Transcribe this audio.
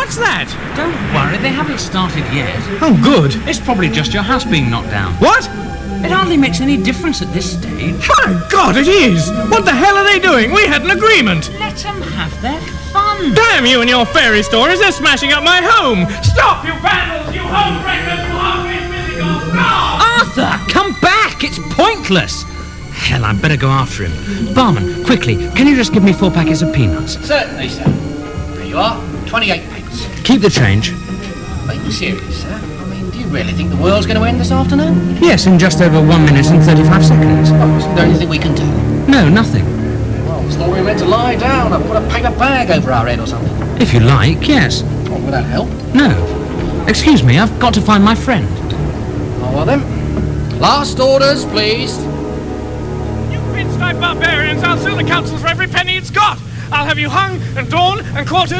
What's that? Don't worry, they haven't started yet. Oh, good. It's probably just your house being knocked down. What? It hardly makes any difference at this stage. My God, it is! What the hell are they doing? We had an agreement! Let them have their fun. Damn you and your fairy stories! They're smashing up my home! Stop, you vandals! You homebreakers! You half-wit physicals! Stop! Arthur, come back! It's pointless. Hell, I'd better go after him. Barman, quickly, can you just give me 4 packets of peanuts? Certainly, sir. There you are, 28 pence. Keep the change. Are you serious, sir? I mean, do you really think the world's going to end this afternoon? Yes, in just over 1 minute and 35 seconds. Oh, isn't there anything we can do? No, nothing. Well, it's not we meant to lie down or put a paper bag over our head or something. If you like, yes. Oh, will that help? No. Excuse me, I've got to find my friend. Oh, well then. Last orders, please. You pinstripe barbarians! I'll sue the council for every penny it's got! I'll have you hung and drawn and quartered